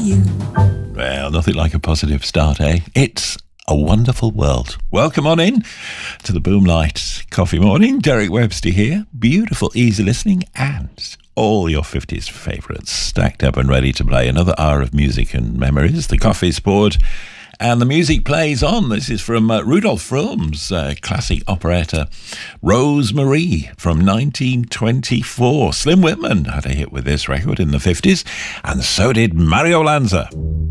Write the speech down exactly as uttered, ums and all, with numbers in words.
you. Well, nothing like a positive start, eh? It's a wonderful world. Welcome on in to the Boomlight Coffee Morning. Derek Webster here. Beautiful, easy listening and all your fifties favourites stacked up and ready to play. Another hour of music and memories. The coffee's poured and the music plays on. This is from uh, Rudolf From's uh, classic operetta, Rose-Marie, from nineteen twenty-four. Slim Whitman had a hit with this record in the fifties, and so did Mario Lanza.